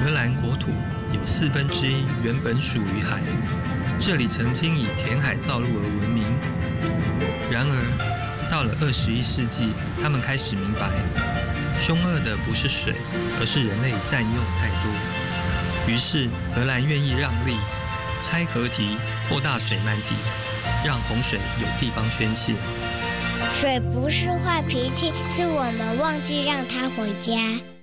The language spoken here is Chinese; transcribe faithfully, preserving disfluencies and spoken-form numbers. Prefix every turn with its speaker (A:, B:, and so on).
A: 荷兰国土有四分之一原本属于海，这里曾经以填海造陆而闻名。然而，到了二十一世纪，他们开始明白，凶恶的不是水，而是人类占用太多。于是，荷兰愿意让利，拆河堤，扩大水漫地，让洪水有地方宣泄。
B: 水不是坏脾气，是我们忘记让它回家。